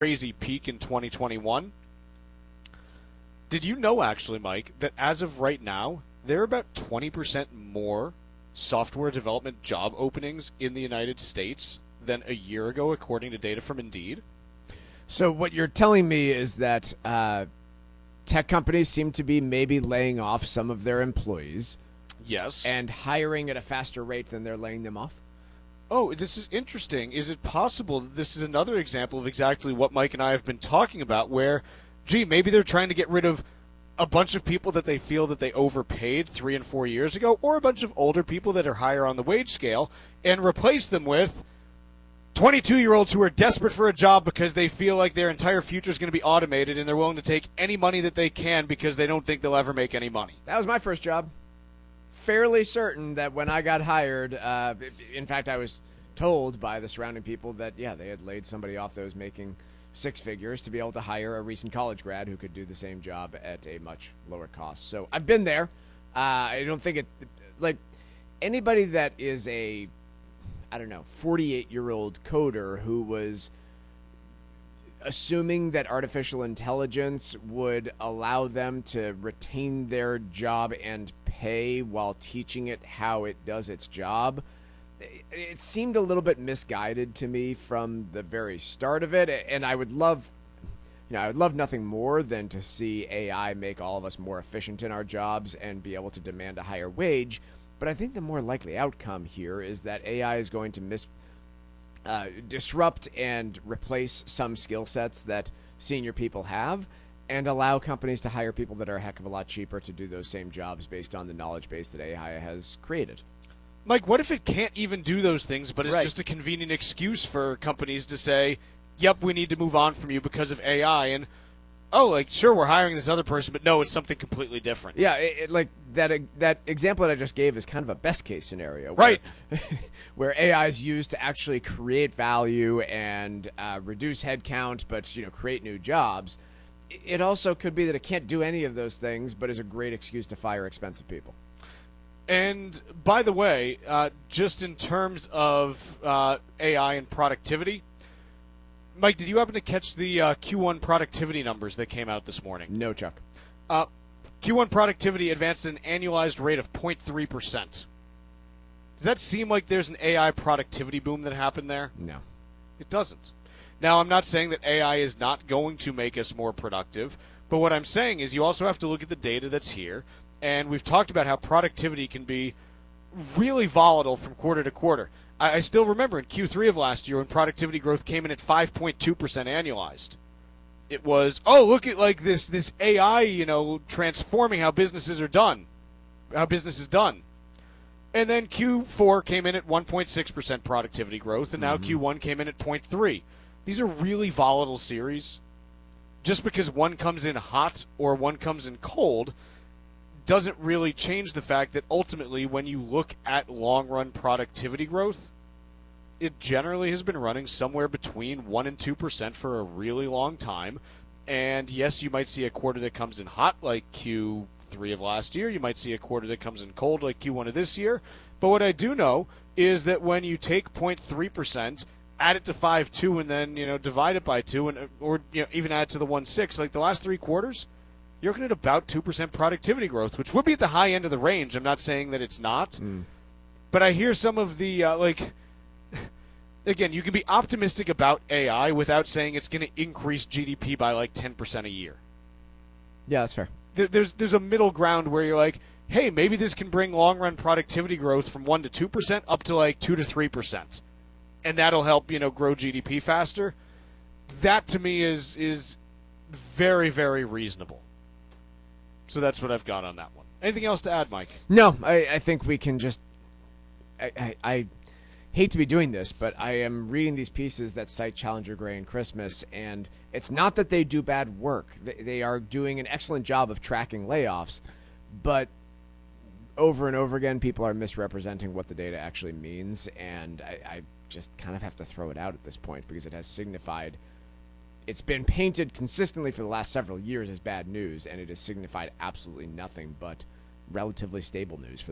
crazy peak in 2021. Did you know, actually, Mike, that as of right now, there are about 20% more software development job openings in the United States than a year ago, according to data from Indeed? So what you're telling me is that tech companies seem to be maybe laying off some of their employees Yes. and hiring at a faster rate than they're laying them off? Oh, this is interesting. Is it possible that this is another example of exactly what Mike and I have been talking about, where, gee, maybe they're trying to get rid of a bunch of people that they feel that they overpaid 3 and 4 years ago, or a bunch of older people that are higher on the wage scale, and replace them with 22-year-olds who are desperate for a job because they feel like their entire future is going to be automated, and they're willing to take any money that they can because they don't think they'll ever make any money. That was my first job. Fairly certain that when I got hired, in fact, I was told by the surrounding people that, yeah, they had laid somebody off that was making six figures to be able to hire a recent college grad who could do the same job at a much lower cost. So I've been there. I don't think like, anybody that is a, 48-year-old coder who was assuming that artificial intelligence would allow them to retain their job and pay while teaching it how it does its job, it seemed a little bit misguided to me from the very start of it. And I would love nothing more than to see AI make all of us more efficient in our jobs and be able to demand a higher wage. But I think the more likely outcome here is that AI is going to disrupt and replace some skill sets that senior people have, and allow companies to hire people that are a heck of a lot cheaper to do those same jobs based on the knowledge base that AI has created. Mike, what if it can't even do those things, but it's Right. just a convenient excuse for companies to say, yep, we need to move on from you because of AI, and, sure, we're hiring this other person, but no, it's something completely different. Yeah, like that example that I just gave is kind of a best case scenario, Right. where AI is used to actually create value and reduce headcount, but create new jobs. It also could be that it can't do any of those things, but is a great excuse to fire expensive people. And, by the way, just in terms of AI and productivity, Mike, did you happen to catch the Q1 productivity numbers that came out this morning? No, Chuck. Q1 productivity advanced at an annualized rate of 0.3%. Does that seem like there's an AI productivity boom that happened there? No. It doesn't. Now, I'm not saying that AI is not going to make us more productive, but what I'm saying is you also have to look at the data that's here, and we've talked about how productivity can be really volatile from quarter to quarter. I still remember in Q3 of last year when productivity growth came in at 5.2% annualized. It was, look at like this AI, transforming how businesses are done, how business is done. And then Q4 came in at 1.6% productivity growth, and now Q1 came in at 0.3%. These are really volatile series. Just because one comes in hot or one comes in cold doesn't really change the fact that ultimately when you look at long-run productivity growth, it generally has been running somewhere between 1% and 2% for a really long time. And yes, you might see a quarter that comes in hot like Q3 of last year. You might see a quarter that comes in cold like Q1 of this year. But what I do know is that when you take 0.3%, add it to 5.2, and then divide it by 2, or even add to the 1.6, like the last 3 quarters, you're looking at about 2% productivity growth, which would be at the high end of the range. I'm not saying that it's not, but I hear some of the again, you can be optimistic about AI without saying it's going to increase GDP by like 10% a year. Yeah, that's fair. There's a middle ground where you're like, hey, maybe this can bring long-run productivity growth from 1% to 2% up to like 2 to 3%. And that'll help, grow GDP faster. That to me is very, very reasonable. So that's what I've got on that one. Anything else to add, Mike? No, I think we can just. I hate to be doing this, but I am reading these pieces that cite Challenger Gray and Christmas, and it's not that they do bad work. They are doing an excellent job of tracking layoffs, but over and over again, people are misrepresenting what the data actually means, and I just kind of have to throw it out at this point because it has signified. It's been painted consistently for the last several years as bad news, and it has signified absolutely nothing but relatively stable news for